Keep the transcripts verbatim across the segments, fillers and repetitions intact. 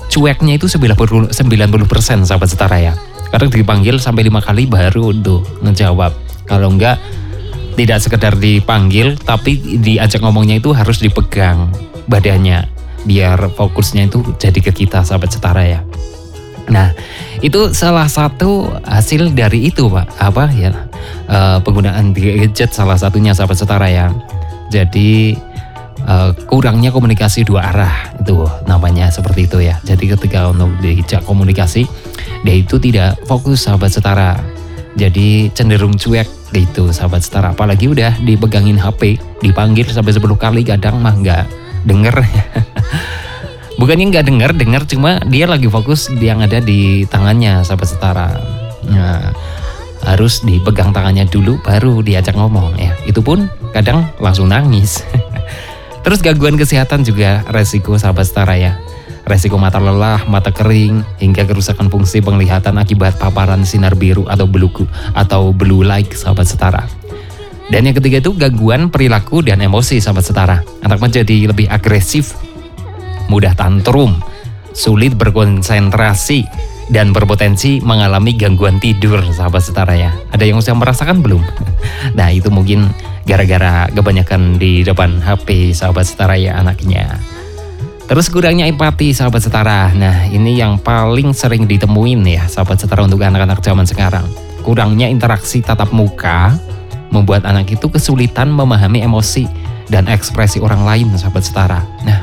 cueknya itu sembilan puluh persen sahabat setara ya. Kadang dipanggil sampai lima kali baru tuh ngejawab. Kalau enggak, tidak sekedar dipanggil, tapi diajak ngomongnya itu harus dipegang badannya, biar fokusnya itu jadi ke kita sahabat setara ya. Nah, itu salah satu hasil dari itu Pak, apa ya, uh, penggunaan gadget salah satunya sahabat setara ya. Jadi uh, kurangnya komunikasi dua arah itu namanya seperti itu ya. Jadi ketika untuk diajak komunikasi, dia itu tidak fokus sahabat setara, jadi cenderung cuek gitu sahabat setara. Apalagi udah dipegangin H P, dipanggil sampai sepuluh kali kadang mah nggak denger. Bukannya nggak denger, denger cuma dia lagi fokus yang ada di tangannya sahabat setara. Nah, harus dipegang tangannya dulu baru diajak ngomong ya. Itu pun kadang langsung nangis. Terus gangguan kesehatan juga resiko sahabat setara ya. Resiko mata lelah, mata kering, hingga kerusakan fungsi penglihatan akibat paparan sinar biru atau blue atau blue light sahabat setara. Dan yang ketiga itu gangguan perilaku dan emosi sahabat setara. Anak menjadi lebih agresif, mudah tantrum, sulit berkonsentrasi, dan berpotensi mengalami gangguan tidur sahabat setara ya. Ada yang sudah merasakan belum? Nah itu mungkin gara-gara kebanyakan di depan H P sahabat setara ya anaknya. Terus kurangnya empati sahabat setara. Nah ini yang paling sering ditemuin ya sahabat setara untuk anak-anak zaman sekarang. Kurangnya interaksi tatap muka membuat anak itu kesulitan memahami emosi dan ekspresi orang lain sahabat setara. Nah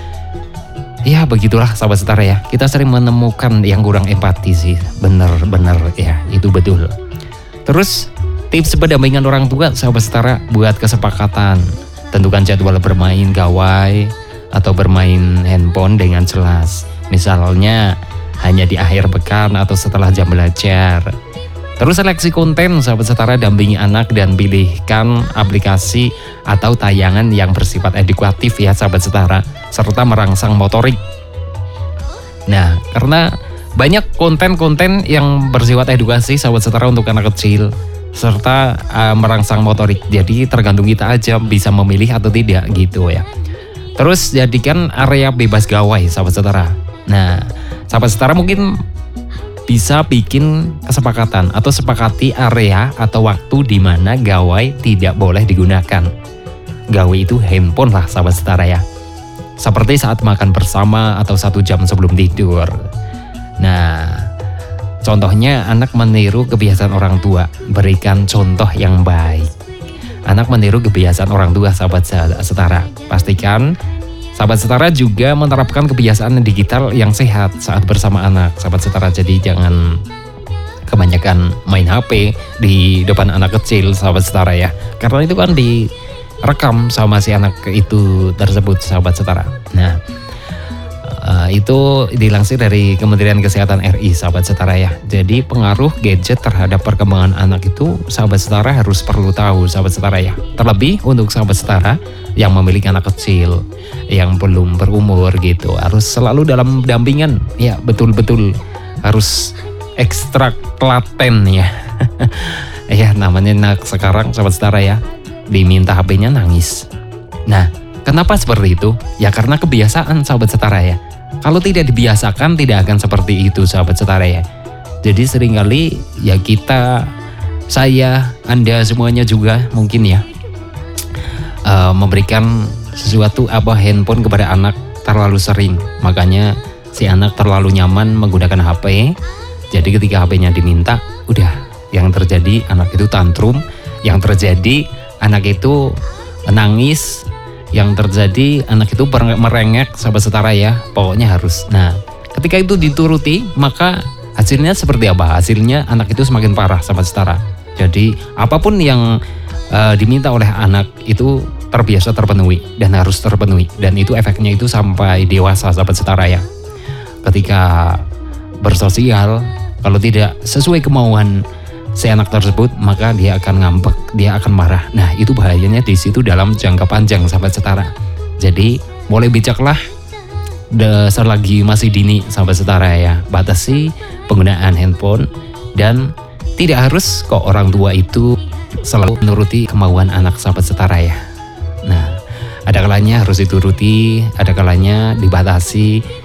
ya begitulah sahabat setara ya. Kita sering menemukan yang kurang empati sih. Bener-bener ya, itu betul. Terus tips pendampingan orang tua sahabat setara buat kesepakatan. Tentukan jadwal bermain gawai atau bermain handphone dengan jelas. Misalnya hanya di akhir pekan atau setelah jam belajar. Terus seleksi konten sahabat setara, dampingi anak dan pilihkan aplikasi atau tayangan yang bersifat edukatif ya sahabat setara, serta merangsang motorik. Nah karena banyak konten-konten yang bersifat edukasi sahabat setara untuk anak kecil serta uh, merangsang motorik. Jadi tergantung kita aja bisa memilih atau tidak gitu ya. Terus jadikan area bebas gawai sahabat setara. Nah sahabat setara mungkin bisa bikin kesepakatan atau sepakati area atau waktu di mana gawai tidak boleh digunakan. Gawai itu handphone lah sahabat setara ya. Seperti saat makan bersama atau satu jam sebelum tidur. Nah contohnya anak meniru kebiasaan orang tua. Berikan contoh yang baik. Anak meniru kebiasaan orang tua sahabat setara. Pastikan sahabat setara juga menerapkan kebiasaan digital yang sehat saat bersama anak sahabat setara. Jadi jangan kebanyakan main H P di depan anak kecil sahabat setara ya. Karena itu kan direkam sama si anak itu tersebut sahabat setara. Nah Uh, itu dilansir dari Kementerian Kesehatan R I sahabat setara ya. Jadi pengaruh gadget terhadap perkembangan anak itu sahabat setara harus perlu tahu sahabat setara ya. Terlebih untuk sahabat setara yang memiliki anak kecil yang belum berumur gitu, harus selalu dalam dampingan ya. Betul-betul harus ekstra telaten ya. Ya namanya anak sekarang sahabat setara ya, diminta H P-nya nangis. Nah kenapa seperti itu? Ya karena kebiasaan sahabat setara ya. Kalau tidak dibiasakan tidak akan seperti itu sahabat setara ya. Jadi seringkali ya kita, saya, Anda semuanya juga mungkin ya uh, memberikan sesuatu apa handphone kepada anak terlalu sering. Makanya si anak terlalu nyaman menggunakan H P. Jadi ketika H P-nya diminta, udah yang terjadi anak itu tantrum, yang terjadi anak itu nangis, yang terjadi anak itu merengek sahabat setara ya. Pokoknya harus. Nah ketika itu dituruti maka hasilnya seperti apa? Hasilnya anak itu semakin parah sahabat setara. Jadi apapun yang uh, diminta oleh anak itu terbiasa terpenuhi dan harus terpenuhi. Dan itu efeknya itu sampai dewasa sahabat setara ya. Ketika bersosial, kalau tidak sesuai kemauan si anak tersebut, maka dia akan ngambek, dia akan marah. Nah itu bahayanya di situ dalam jangka panjang sahabat setara. Jadi mulai bijaklah selagi masih dini sahabat setara ya. Batasi penggunaan handphone dan tidak harus kok orang tua itu selalu menuruti kemauan anak sahabat setara ya. Nah ada kalanya harus dituruti, ada kalanya dibatasi.